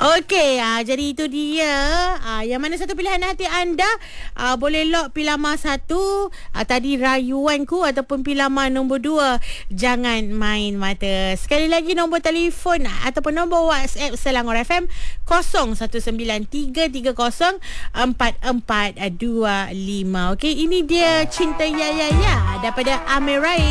Okey, jadi itu dia. Yang mana satu pilihan hati anda? Boleh lock Pilama 1, tadi rayuanku, ataupun Pilama nombor 2, jangan main mata. Sekali lagi nombor telefon ataupun nombor WhatsApp Selangor FM 0193304425. Okey, ini dia Cinta Ya Ya Ya daripada Amirai.